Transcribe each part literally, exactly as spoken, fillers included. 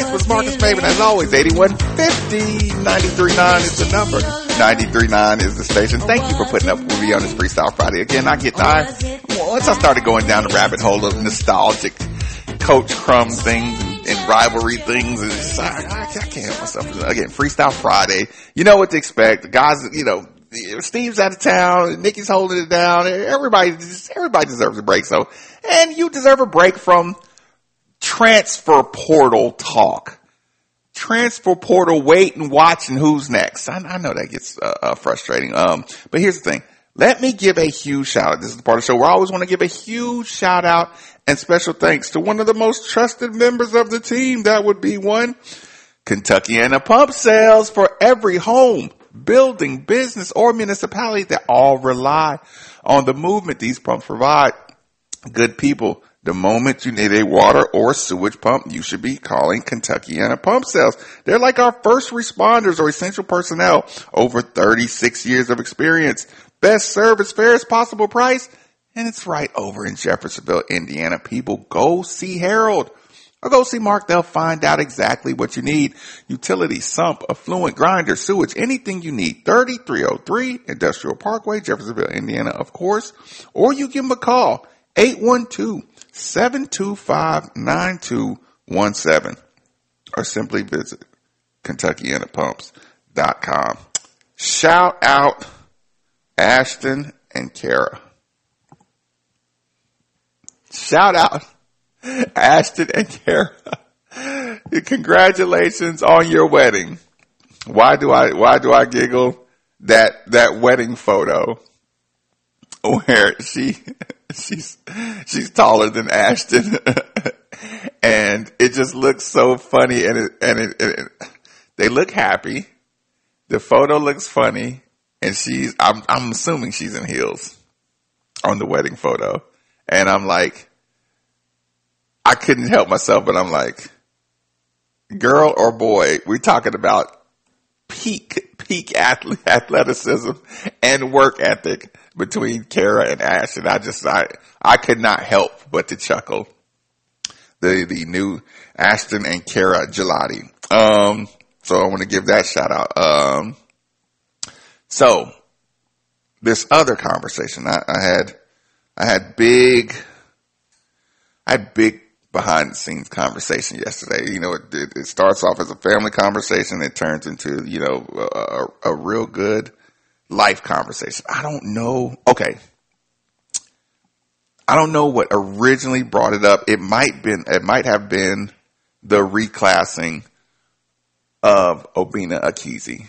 guest was Marcus Maven. As always, eighty-one fifty, ninety-three point nine is the number. ninety-three point nine is the station. Thank you for putting up with me on this Freestyle Friday. Again, I get tired. Once I started going down the rabbit hole of nostalgic Coach Crumb things and, and rivalry things, and it's, I, I can't help myself. Again, Freestyle Friday. You know what to expect. The guys, you know, Steve's out of town. Nikki's holding it down. Everybody, everybody deserves a break. So, and you deserve a break from transfer portal talk. Transfer portal, wait and watch, and who's next. I, I know that gets uh, uh, frustrating. Um, but here's the thing. Let me give a huge shout out. This is the part of the show where I always want to give a huge shout out and special thanks to one of the most trusted members of the team. That would be one, Kentuckiana Pump Sales, for every home, building, business, or municipality that all rely on the movement these pumps provide. Good people, the moment you need a water or sewage pump, you should be calling Kentuckiana Pump Sales. They're like our first responders or essential personnel. Over thirty-six years of experience. Best service, fairest possible price. And it's right over in Jeffersonville, Indiana. People, go see Harold or go see Mark. They'll find out exactly what you need. Utilities, sump, affluent, grinder, sewage, anything you need. thirty-three oh three Industrial Parkway, Jeffersonville, Indiana, of course. Or you give them a call, eight one two, seven two five, nine two one seven. Or simply visit Kentuckiana Pumps dot com. Shout out Ashton and Kara. Shout out Ashton and Kara. Congratulations on your wedding. Why do I, why do I giggle? That, that wedding photo where she, she's, she's taller than Ashton. And it just looks so funny, and it, and it, it, they look happy. The photo looks funny, and she's, I'm, I'm assuming she's in heels on the wedding photo. And I'm like, I couldn't help myself, but I'm like, girl or boy, we're talking about peak, peak athlete, athleticism and work ethic between Kara and Ash. And I just, I, I could not help but to chuckle. The, the new Ashton and Kara Gelati. Um, so I want to give that shout out. Um, so this other conversation, I, I had, I had big, I had big behind the scenes conversation yesterday. You know, it, it, it starts off as a family conversation. It turns into, you know, a, a real good life conversation. I don't know. Okay. I don't know what originally brought it up. It might been, it might have been the reclassing of Obinna Ekezie.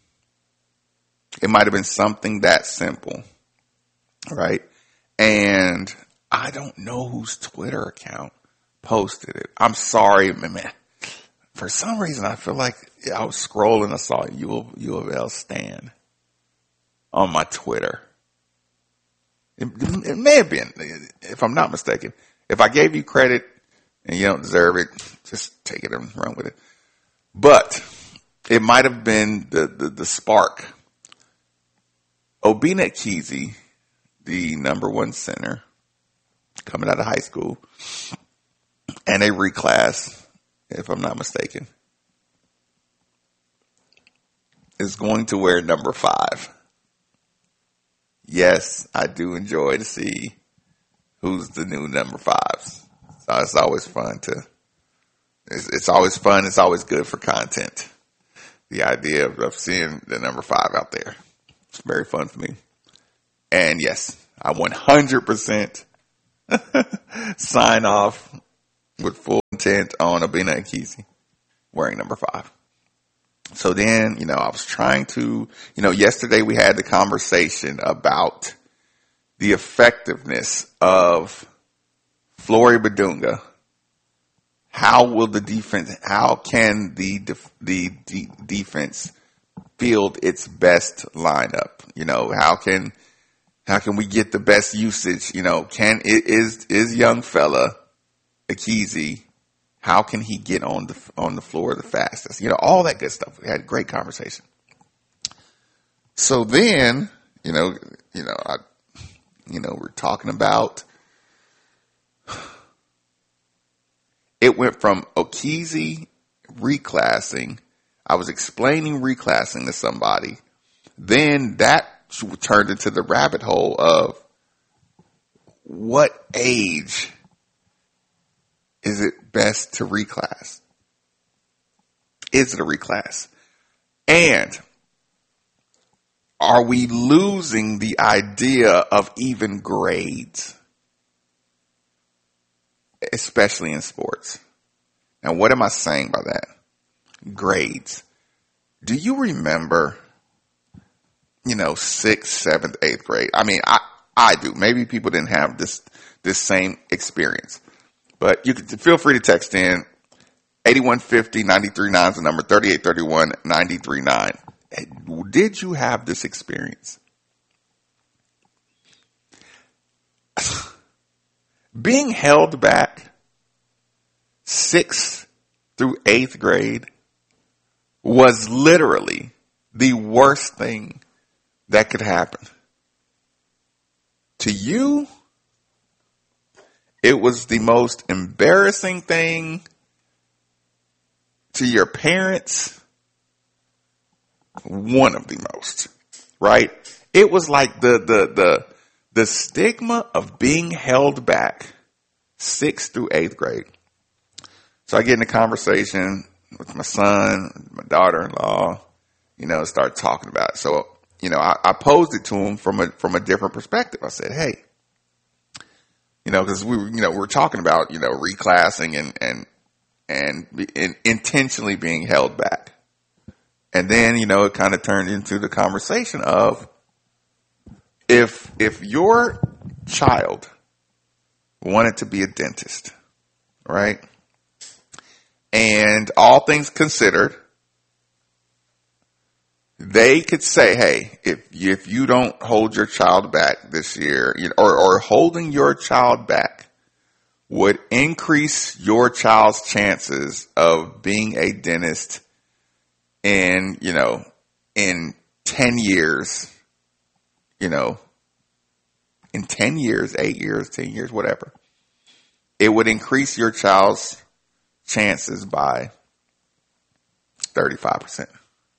It might have been something that simple, right? And I don't know whose Twitter account posted it. I'm sorry, man. For some reason, I feel like I was scrolling. I saw U of, U of L stand on my Twitter. It, it may have been, if I'm not mistaken. If I gave you credit and you don't deserve it, just take it and run with it. But it might have been the, the, the spark. Obinna Ekezie, the number one center coming out of high school, and a reclass, if I'm not mistaken, is going to wear number five. Yes, I do enjoy to see who's the new number fives. So it's always fun to, it's, it's always fun. It's always good for content. The idea of, of seeing the number five out there. It's very fun for me. And yes, I one hundred percent sign off with full intent on Obinna Ekezie wearing number five. So then, you know, I was trying to, you know, yesterday we had the conversation about the effectiveness of Flory Bidunga. How will the defense, how can the, def, the, the defense field its best lineup? You know, how can, how can we get the best usage? You know, can, is, is young fella Ekezie, how can he get on the on the floor the fastest? You know, all that good stuff. We had a great conversation. So then, you know, you know, I, you know, we're talking about. It went from Ekezie reclassing. I was explaining reclassing to somebody. Then that turned into the rabbit hole of what age is it best to reclass? Is it a reclass? And are we losing the idea of even grades? Especially in sports. Now, what am I saying by that? Grades. Do you remember, you know, sixth, seventh, eighth grade? I mean, I, I do. Maybe people didn't have this, this same experience, but you can feel free to text in eighty-one fifty, ninety-three nine is the number, thirty-eight thirty-one, ninety-three nine. Did you have this experience? Being held back sixth through eighth grade was literally the worst thing that could happen. To you, it was the most embarrassing thing. To your parents, one of the most, right? It was like the, the, the, the stigma of being held back sixth through eighth grade. So I get in a conversation with my son, my daughter-in-law, you know, start talking about it. So, you know, I, I posed it to him from a, from a different perspective. I said, hey, you know, cause we were, you know, we we're talking about, you know, reclassing and, and, and, and intentionally being held back. And then, you know, it kind of turned into the conversation of if, if your child wanted to be a dentist, right? And all things considered, they could say, hey, if, if you don't hold your child back this year, you know, or, or holding your child back would increase your child's chances of being a dentist in, you know, in ten years, you know, in ten years, eight years, ten years, whatever. It would increase your child's chances by thirty-five percent.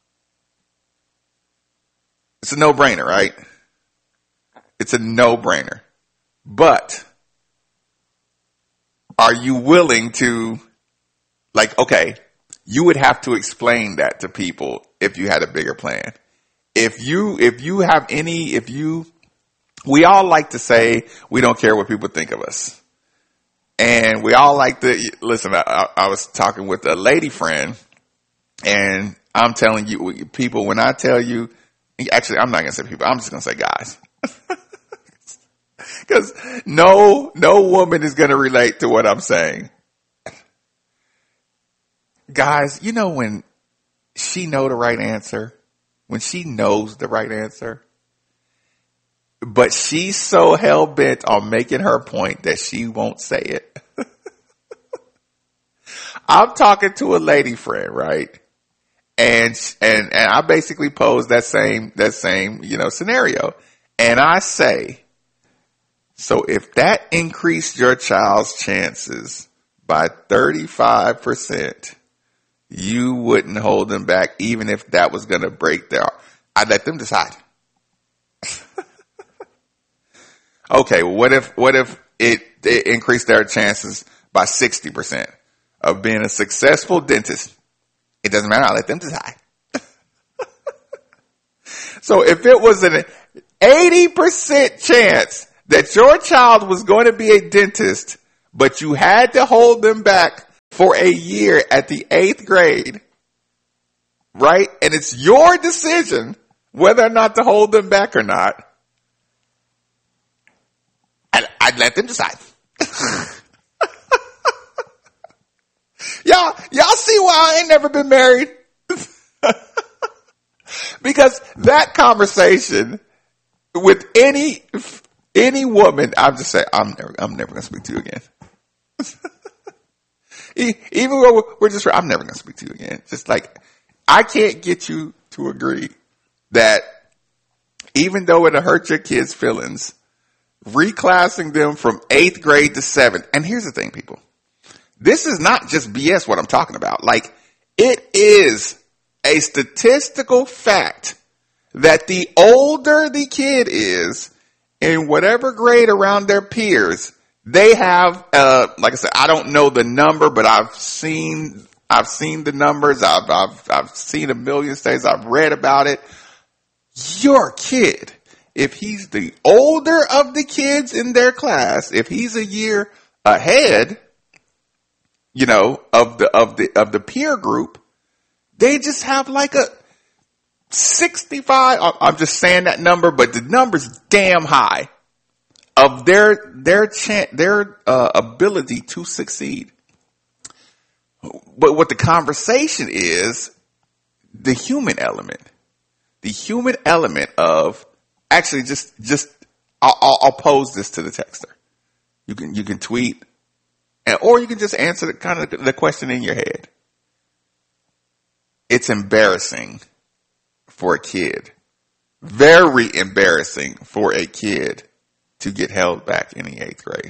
It's a no-brainer, right? It's a no-brainer. But are you willing to, like, okay, you would have to explain that to people if you had a bigger plan. If you, if you have any, if you, we all like to say we don't care what people think of us. And we all like to, listen, I, I was talking with a lady friend and I'm telling you, people, when I tell you, actually, I'm not going to say people, I'm just going to say guys. Because no, no woman is going to relate to what I'm saying. Guys, you know when she know the right answer, when she knows the right answer, but she's so hell-bent on making her point that she won't say it. I'm talking to a lady friend, right? And, and, and I basically pose that same, that same, you know, scenario. And I say, so if that increased your child's chances by thirty-five percent, you wouldn't hold them back even if that was going to break their heart. I'd let them decide. Okay, well, what if, what if it, it increased their chances by sixty percent of being a successful dentist? It doesn't matter. I'll let them decide. So if it was an eighty percent chance that your child was going to be a dentist, but you had to hold them back for a year at the eighth grade, right? And it's your decision whether or not to hold them back or not. I'd, I'd let them decide. y'all, y'all see why I ain't never been married? Because that conversation with any, any woman, I'm just saying, I'm never, I'm never going to speak to you again. Even when we're just, I'm never going to speak to you again. Just like, I can't get you to agree that even though it'll hurt your kids' feelings, reclassing them from eighth grade to seventh. And here's the thing, people. This is not just B S what I'm talking about. Like, It is a statistical fact that the older the kid is in whatever grade around their peers, they have, uh, like I said, I don't know the number, but I've seen, I've seen the numbers. I've, I've, I've seen a million studies. I've read about it. Your kid, if he's the older of the kids in their class, if he's a year ahead, you know, of the, of the, of the peer group, they just have like a sixty-five, I'm just saying that number, but the number's damn high of their, their chance, their uh, ability to succeed. But what the conversation is, the human element, the human element of actually just, just, I'll, I'll, I'll pose this to the texter. You can, you can tweet and, or you can just answer the kind of the question in your head. It's embarrassing for a kid, very embarrassing for a kid to get held back in the eighth grade.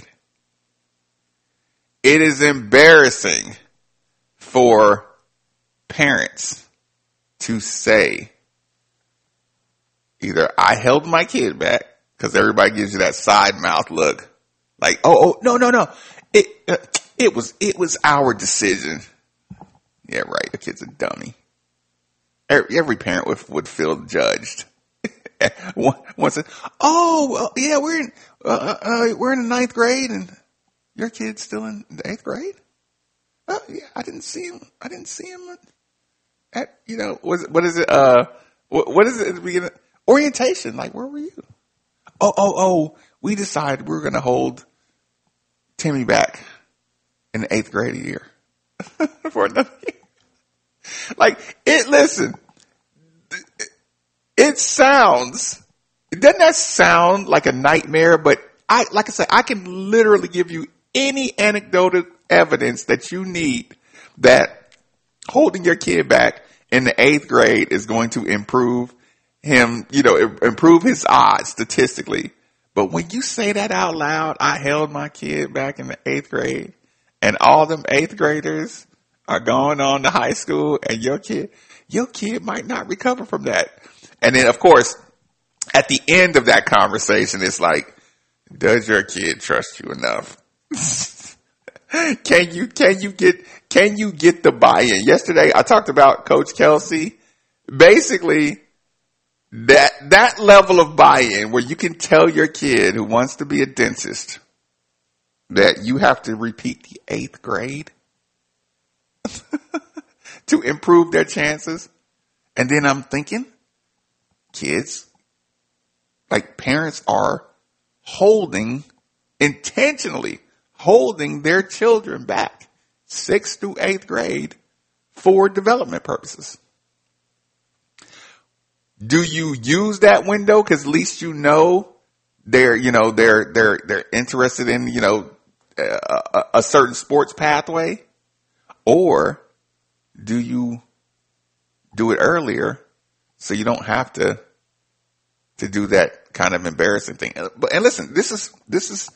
It is embarrassing for parents to say either I held my kid back, because everybody gives you that side mouth look, like, oh, oh, no, no, no, it, uh, it was, it was our decision. Yeah, right. The kid's a dummy. Every, every parent would, would feel judged. Once it, oh, well, yeah, we're in, uh, uh, we're in the ninth grade and your kid's still in the eighth grade. Oh, yeah, I didn't see him. I didn't see him at, you know, was it, what is it? Uh, what, what is it at the beginning? Orientation. Like, where were you? Oh, oh, oh, we decided we were going to hold Timmy back in the eighth grade a year for another year. Like, it, listen, it sounds, doesn't that sound like a nightmare? But I, like I said, I can literally give you any anecdotal evidence that you need that holding your kid back in the eighth grade is going to improve him, you know, improve his odds statistically. But when you say that out loud, I held my kid back in the eighth grade, and all them eighth graders are going on to high school, and your kid, your kid might not recover from that. And then, of course, at the end of that conversation, it's like, does your kid trust you enough? Can you, can you get, can you get the buy-in? Yesterday, I talked about Coach Kelsey. Basically, that, that level of buy-in where you can tell your kid who wants to be a dentist that you have to repeat the eighth grade to improve their chances. And then I'm thinking, kids, like parents are holding, intentionally holding their children back sixth through eighth grade for development purposes. Do you use that window? Cause at least you know they're, you know, they're, they're, they're interested in, you know, a, a certain sports pathway. Or do you do it earlier so you don't have to, to do that kind of embarrassing thing? But, and listen, this is, this is,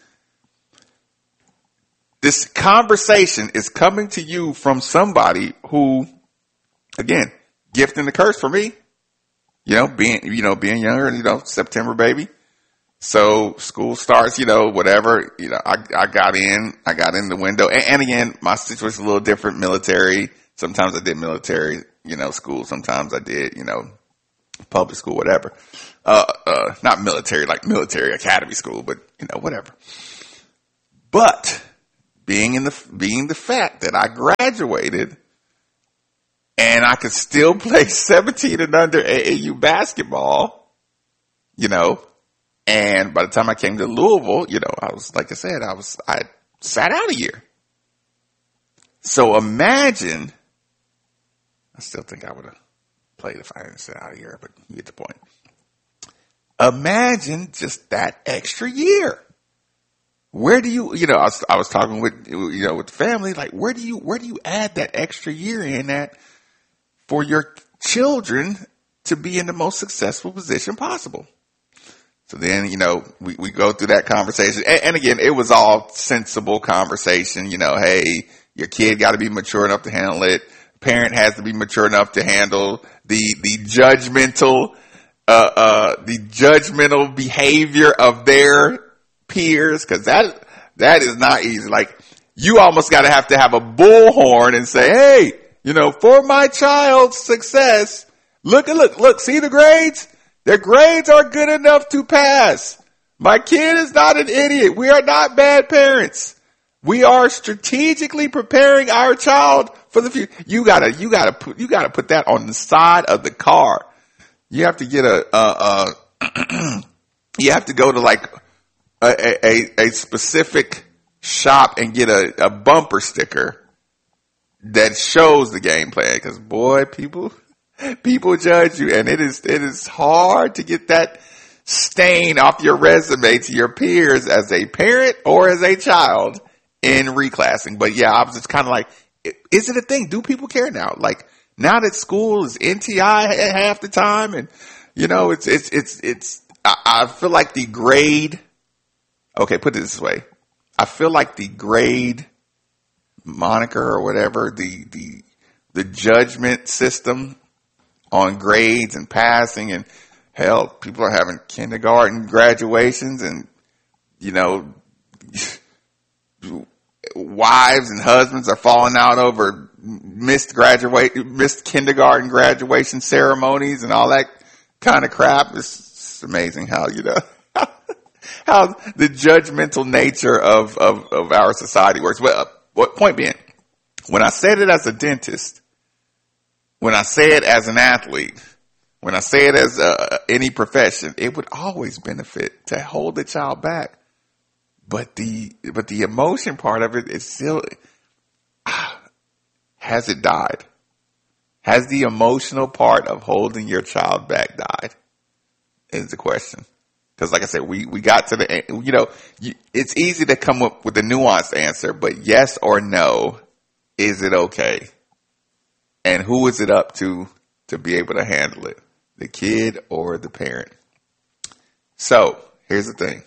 this conversation is coming to you from somebody who, again, gift and the curse for me, you know, being, you know, being younger, you know, September baby. So school starts, you know, whatever, you know, I, I got in, I got in the window. And, and again, my situation is a little different, military. Sometimes I did military, you know, school. Sometimes I did, you know, public school, whatever. Uh, uh, not military, like military academy school, but you know, whatever. But being in the, being the fact that I graduated and I could still play seventeen and under A A U basketball, you know, and by the time I came to Louisville, you know, I was, like I said, I was, I sat out a year. So imagine, I still think I would have played if I hadn't sat out a year, but you get the point. Imagine just that extra year. Where do you, you know, I was, I was talking with, you know, with the family, like, where do you, where do you add that extra year in that for your children to be in the most successful position possible? So then, you know, we, we go through that conversation. And, and again, it was all sensible conversation. You know, hey, your kid got to be mature enough to handle it. parent has to be mature enough to handle the, the judgmental, uh, uh, the judgmental behavior of their peers. Cause that, that is not easy. Like, you almost got to have to have a bullhorn and say, hey, you know, for my child's success, look at, look, look, see the grades? Their grades are good enough to pass. My kid is not an idiot. We are not bad parents. We are strategically preparing our child for the future. You gotta, you gotta put, you gotta put that on the side of the car. You have to get a, uh, uh, you have to go to like a, a, a specific shop and get a, a bumper sticker that shows the game plan. Cause boy, people, people judge you, and it is, it is hard to get that stain off your resume to your peers as a parent or as a child in reclassing. But yeah, I was just kind of like, is it a thing? Do people care now? Like, now that school is N T I half the time, and you know, it's, it's, it's, it's, I, I feel like the grade, okay, put it this way. I feel like the grade moniker or whatever, the, the, the judgment system on grades and passing, and hell, people are having kindergarten graduations, and, you know, wives and husbands are falling out over missed graduate, missed kindergarten graduation ceremonies and all that kind of crap. It's, it's amazing how, you know, how the judgmental nature of, of, of our society works. Well, what point being, when I said it as a dentist, when I say it as an athlete, when I say it as uh, any profession, it would always benefit to hold the child back. But the, but the emotion part of it is still, has it died? Has the emotional part of holding your child back died? Is the question. Cause like I said, we, we got to the, you know, you, it's easy to come up with a nuanced answer, but yes or no, is it okay? And who is it up to, to be able to handle it? The kid or the parent? So here's the thing.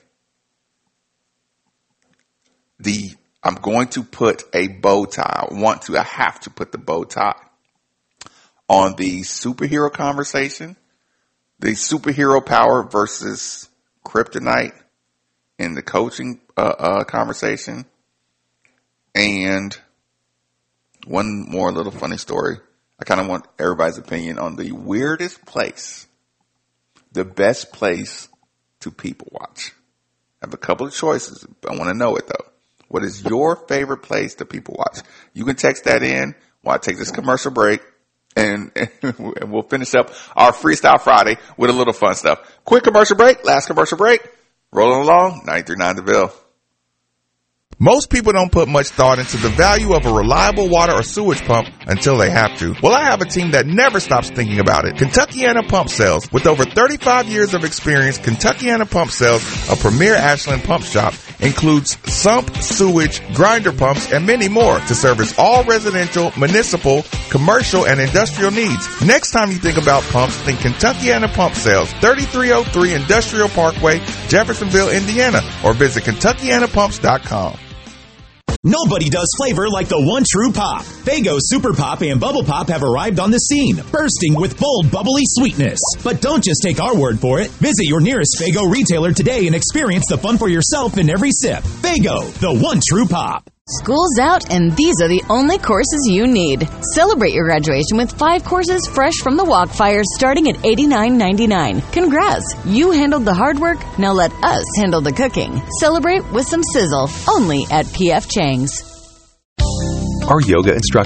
The, I'm going to put a bow tie. I want to, I have to put the bow tie on the superhero conversation, the superhero power versus kryptonite in the coaching uh, uh, conversation, and one more little funny story. I kind of want everybody's opinion on the weirdest place, the best place to people watch. I have a couple of choices. I want to know it though. What is your favorite place to people watch? You can text that in while I take this commercial break, and, and we'll finish up our Freestyle Friday with a little fun stuff. Quick commercial break, last commercial break. Rolling along, ninety-three point nine The Ville. Most people don't put much thought into the value of a reliable water or sewage pump until they have to. Well, I have a team that never stops thinking about it. Kentuckiana Pump Sales. With over thirty-five years of experience, Kentuckiana Pump Sales, a premier Ashland pump shop, includes sump, sewage, grinder pumps, and many more to service all residential, municipal, commercial, and industrial needs. Next time you think about pumps, think Kentuckiana Pump Sales, thirty-three oh three Industrial Parkway, Jeffersonville, Indiana, or visit Kentuckiana Pumps dot com. Nobody does flavor like the one true pop. Faygo Super Pop and Bubble Pop have arrived on the scene, bursting with bold, bubbly sweetness. But don't just take our word for it. Visit your nearest Faygo retailer today and experience the fun for yourself in every sip. Faygo, the one true pop. School's out, and these are the only courses you need. Celebrate your graduation with five courses fresh from the Walk Fire starting at eighty-nine ninety-nine. Congrats! You handled the hard work, now let us handle the cooking. Celebrate with some sizzle, only at P F Chang's. Our yoga instructor